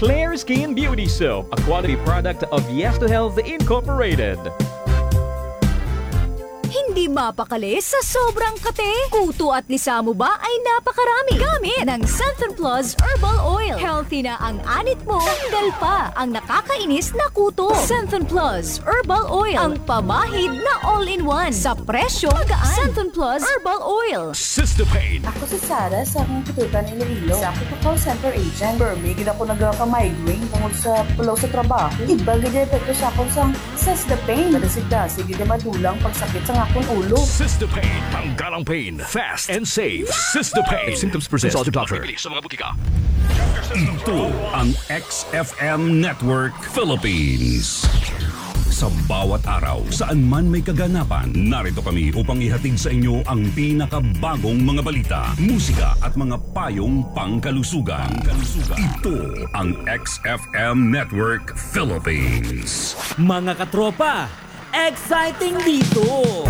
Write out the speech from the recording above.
Claire Skin Beauty Soap, a quality product of Yes to Health Incorporated. Hindi mapakali sa sobrang kate. Kuto at lisa mo ba ay napakarami. Gamit ng Centrum Plus Herbal Oil. Healthy na ang anit mo, tanggal pa ang nakakainis na kuto. Centrum Plus Herbal Oil. Ang pamahid na all-in-one. Sa presyo magaan. Centrum Plus Herbal Oil. Systopane. Ako si Sarah sa akong kututan Iloilo. Sa ako call center agent. Permigid ako nagka-migraine tungkol sa pulaw sa trabaho. Iba gaya epekto sa akong sang Systopane. Madasigdasig gaya madulang pagsakit sa akong ulo. Systopane. Tanggalang pain. Fast and safe. Systopane. If symptoms persist, consult your doctor. Sa mga butika. Ito ang XFM Network Philippines. Sa bawat araw, saan man may kaganapan, narito kami upang ihatid sa inyo ang pinakabagong mga balita, musika at mga payong pangkalusugan. Ito ang XFM Network Philippines. Mga katropa, exciting dito!